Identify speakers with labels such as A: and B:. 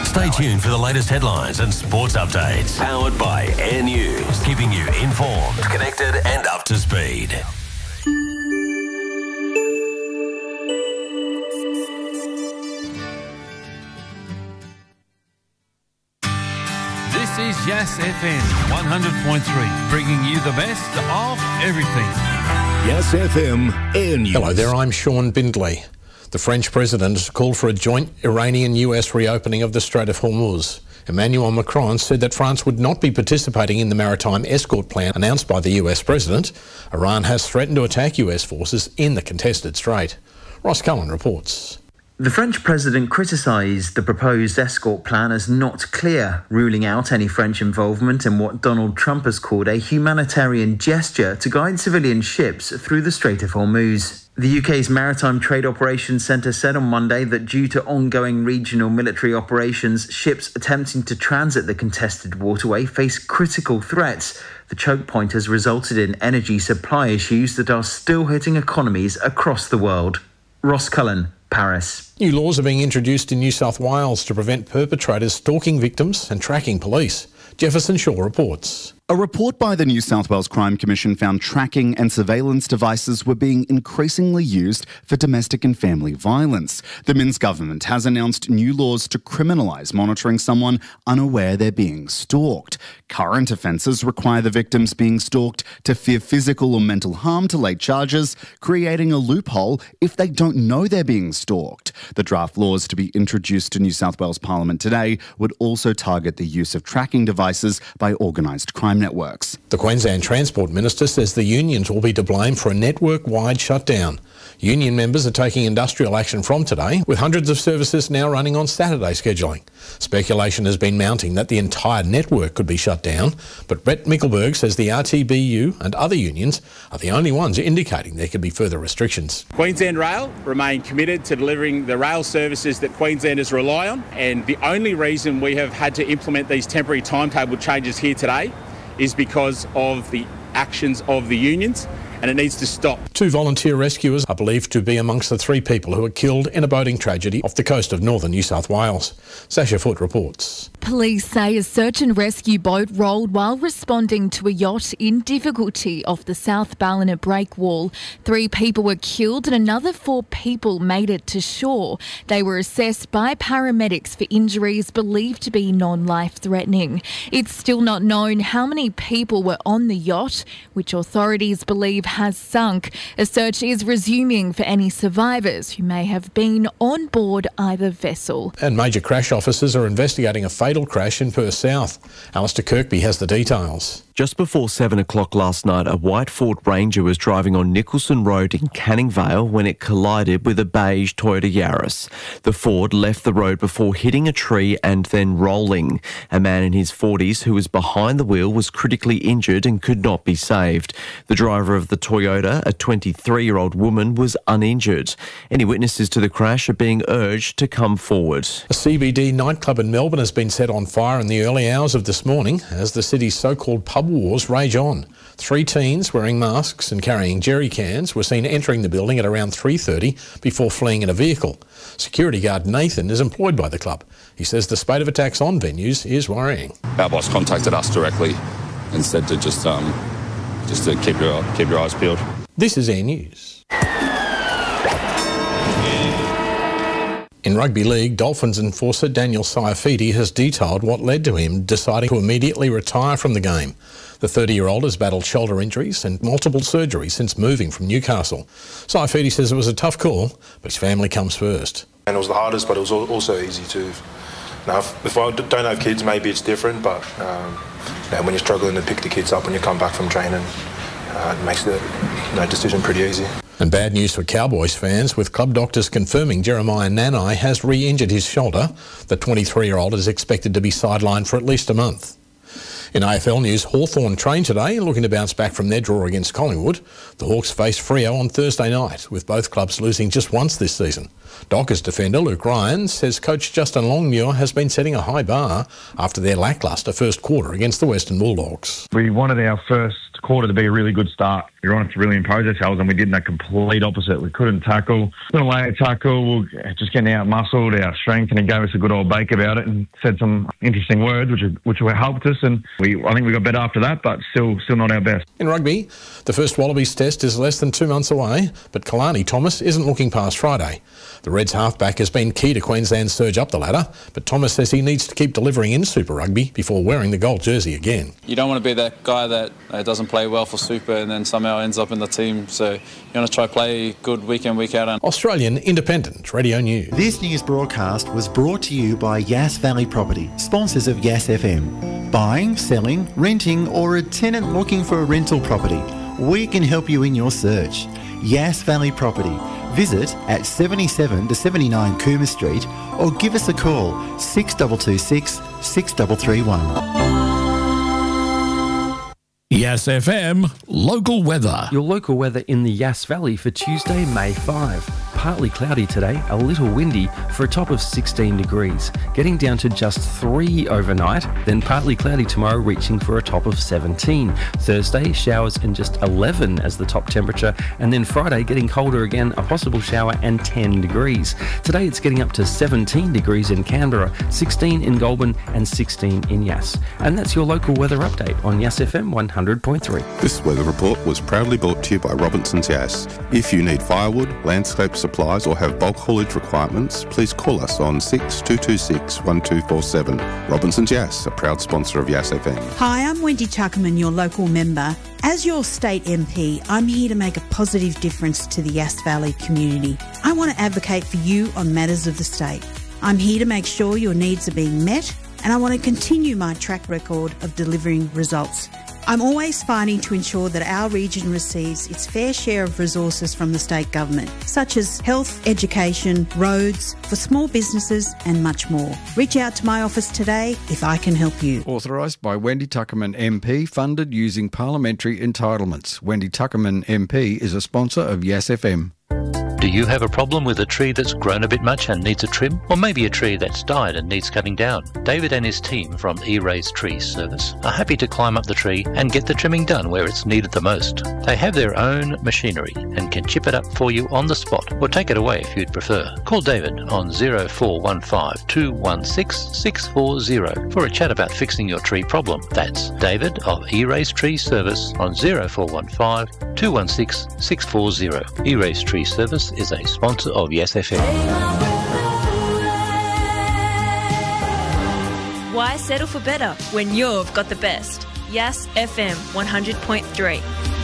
A: Stay tuned for the latest headlines and sports updates. Powered by Air News, keeping you informed, connected and up to speed.
B: This is Yes FM 100.3, bringing you the best of everything.
C: Yes FM Air News.
D: Hello there, I'm Sean Bindley. The French president has called for a joint Iranian-US reopening of the Strait of Hormuz. Emmanuel Macron said that France would not be participating in the maritime escort plan announced by the US president. Iran has threatened to attack US forces in the contested strait. Ross Cullen reports.
E: The French president criticised the proposed escort plan as not clear, ruling out any French involvement in what Donald Trump has called a humanitarian gesture to guide civilian ships through the Strait of Hormuz. The UK's Maritime Trade Operations Centre said on Monday that due to ongoing regional military operations, ships attempting to transit the contested waterway face critical threats. The choke point has resulted in energy supply issues that are still hitting economies across the world. Ross Cullen, Paris.
D: New laws are being introduced in New South Wales to prevent perpetrators stalking victims and tracking police. Jefferson Shaw reports.
F: A report by the New South Wales Crime Commission found tracking and surveillance devices were being increasingly used for domestic and family violence. The Minns government has announced new laws to criminalise monitoring someone unaware they're being stalked. Current offences require the victims being stalked to fear physical or mental harm to lay charges, creating a loophole if they don't know they're being stalked. The draft laws to be introduced to New South Wales Parliament today would also target the use of tracking devices by organised crime networks.
D: The Queensland Transport Minister says the unions will be to blame for a network-wide shutdown. Union members are taking industrial action from today, with hundreds of services now running on Saturday scheduling. Speculation has been mounting that the entire network could be shut down, but Brett Mickelberg says the RTBU and other unions are the only ones indicating there could be further restrictions.
G: Queensland Rail remain committed to delivering the rail services that Queenslanders rely on, and the only reason we have had to implement these temporary timetable changes here today is because of the actions of the unions, and it needs to stop. 2
D: volunteer rescuers are believed to be amongst the 3 people who were killed in a boating tragedy off the coast of northern New South Wales. Sasha Foote reports.
H: Police say a search and rescue boat rolled while responding to a yacht in difficulty off the South Ballina breakwall. 3 people were killed and another 4 people made it to shore. They were assessed by paramedics for injuries believed to be non-life-threatening. It's still not known how many people were on the yacht, which authorities believe has sunk. A search is resuming for any survivors who may have been on board either vessel.
D: And major crash officers are investigating a fatal crash in Perth South. Alistair Kirkby has the details.
I: Just before 7 o'clock last night, a white Ford Ranger was driving on Nicholson Road in Canning Vale when it collided with a beige Toyota Yaris. The Ford left the road before hitting a tree and then rolling. A man in his 40s who was behind the wheel was critically injured and could not be saved. The driver of the Toyota, a 23-year-old woman, was uninjured. Any witnesses to the crash are being urged to come forward.
D: A CBD nightclub in Melbourne has been set on fire in the early hours of this morning as the city's so-called pub wars rage on. 3 teens wearing masks and carrying jerry cans were seen entering the building at around 3:30 before fleeing in a vehicle. Security guard Nathan is employed by the club. He says the spate of attacks on venues is worrying.
J: Our boss contacted us directly and said to just to keep your eyes peeled.
D: This is Air News. In rugby league, Dolphins enforcer Daniel Saifiti has detailed what led to him deciding to immediately retire from the game. The 30-year-old has battled shoulder injuries and multiple surgeries since moving from Newcastle. Saifiti says it was a tough call, but his family comes first.
K: And it was the hardest, but it was also easy too. Now, if I don't have kids, maybe it's different, but when you're struggling to pick the kids up when you come back from training, it makes the decision pretty easy.
D: And bad news for Cowboys fans, with club doctors confirming Jeremiah Nanai has re-injured his shoulder. The 23-year-old is expected to be sidelined for at least a month. In AFL news, Hawthorn trained today, looking to bounce back from their draw against Collingwood. The Hawks face Freo on Thursday night, with both clubs losing just once this season. Dockers defender Luke Ryan says coach Justin Longmuir has been setting a high bar after their lacklustre first quarter against the Western Bulldogs.
L: We wanted our first quarter to be a really good start. we wanted to really impose ourselves, and we did the complete opposite. We couldn't tackle, couldn't lay a tackle, we were just getting out-muscled, our strength, and he gave us a good old bake about it and said some interesting words which helped us, and I think we got better after that, but still not our best.
D: In rugby, the first Wallabies test is less than 2 months away, but Kalani Thomas isn't looking past Friday. The Reds halfback has been key to Queensland's surge up the ladder, but Thomas says he needs to keep delivering in Super Rugby before wearing the gold jersey again.
M: You don't want to be that guy that doesn't play well for Super and then somehow ends up in the team, so you want to try play good week in, week out.
D: Australian Independent Radio News.
N: This news broadcast was brought to you by Yass Valley Property, sponsors of Yass FM. Buying, selling, renting, or a tenant looking for a rental property, we can help you in your search. Yass Valley Property. Visit at 77 to 79 Cooma Street or give us a call 6226 6331.
C: Yass FM local weather.
O: Your local weather in the Yass Valley for Tuesday, May 5. Partly cloudy today, a little windy for a top of 16 degrees, getting down to just 3 overnight, then partly cloudy tomorrow reaching for a top of 17. Thursday, showers and just 11 as the top temperature, and then Friday getting colder again, a possible shower and 10 degrees. Today it's getting up to 17 degrees in Canberra, 16 in Goulburn and 16 in Yass. And that's your local weather update on Yass FM 100.3.
P: This weather report was proudly brought to you by Robinson's Yass. If you need firewood, landscape supplies or have bulk haulage requirements, please call us on 6226 1247. Robinson's Yass, a proud sponsor of Yass FM.
Q: Hi, I'm Wendy Tuckerman, your local member. As your state MP, I'm here to make a positive difference to the Yass Valley community. I want to advocate for you on matters of the state. I'm here to make sure your needs are being met, and I want to continue my track record of delivering results. I'm always fighting to ensure that our region receives its fair share of resources from the state government, such as health, education, roads, for small businesses and much more. Reach out to my office today if I can help you.
R: Authorised by Wendy Tuckerman MP, funded using parliamentary entitlements. Wendy Tuckerman MP is a sponsor of Yass FM.
S: Do you have a problem with a tree that's grown a bit much and needs a trim? Or maybe a tree that's died and needs cutting down? David and his team from E-Raise Tree Service are happy to climb up the tree and get the trimming done where it's needed the most. They have their own machinery and can chip it up for you on the spot or take it away if you'd prefer. Call David on 0415 216 640 for a chat about fixing your tree problem. That's David of E-Raise Tree Service on 0415 216 640. E-Raise Tree Service is a sponsor of Yass FM.
T: Why settle for better when you've got the best? Yass FM 100.3.